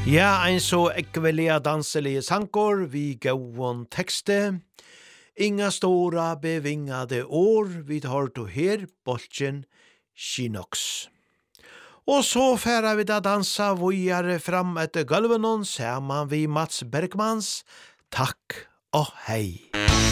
Ja, ein så ekvelia danselige sankor, vi gåon tekste. Inga stora bevingade år, vi tar to her, bolchen, Shinox. Og så færa vi da dansa vojare fram etter gulvenon, saman vi Mats Bergmans. Takk og hei.